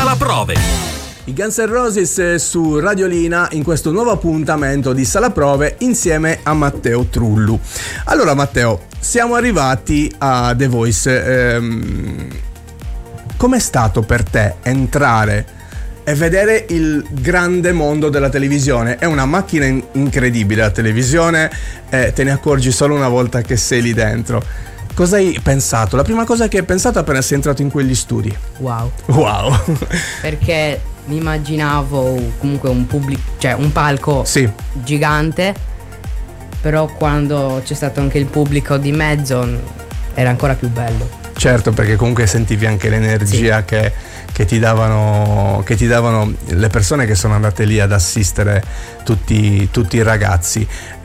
Sala Prove. I Guns N' Roses su Radiolina in questo nuovo appuntamento di Sala Prove insieme a Matteo Trullu. Allora Matteo, siamo arrivati a The Voice. Com'è stato per te entrare e vedere il grande mondo della televisione? È una macchina incredibile la televisione, te ne accorgi solo una volta che sei lì dentro. Cosa hai pensato? La prima cosa che hai pensato appena sei entrato in quegli studi? Wow. Perché mi immaginavo comunque un pubblico, cioè un palco gigante, però quando c'è stato anche il pubblico di mezzo era ancora più bello. Certo, perché comunque sentivi anche l'energia che ti davano le persone che sono andate lì ad assistere tutti i ragazzi.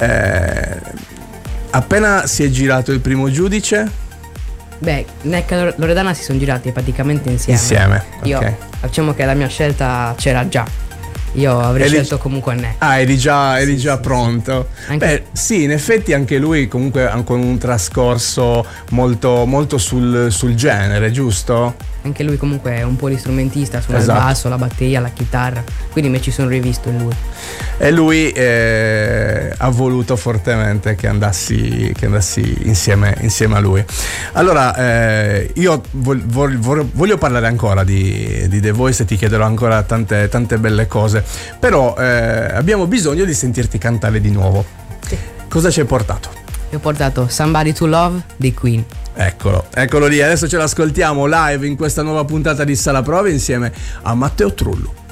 Appena si è girato il primo giudice? Beh, Nneka e Loredana si sono girati praticamente insieme. Io, okay. Diciamo che la mia scelta c'era già. Io avrei scelto comunque Nneka. Ah, eri già pronto. Beh, sì, in effetti anche lui comunque ha un trascorso molto sul genere, giusto? Anche lui comunque è un polistrumentista, suona il basso, la batteria, la chitarra, quindi mi ci sono rivisto in lui. E lui ha voluto fortemente che andassi insieme a lui. Allora, io voglio parlare ancora di The Voice e ti chiederò ancora tante belle cose, però abbiamo bisogno di sentirti cantare di nuovo. Sì. Cosa ci hai portato? Io ho portato Somebody to Love di Queen. Eccolo lì, adesso ce l'ascoltiamo live in questa nuova puntata di Sala Prove insieme a Matteo Trullu.